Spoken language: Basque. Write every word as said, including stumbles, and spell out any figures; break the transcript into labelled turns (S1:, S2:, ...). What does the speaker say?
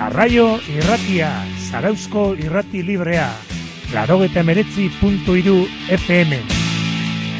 S1: Arraio irratia, Zarauzko irrati librea, laurogeita hemeretzi puntu hiru F M.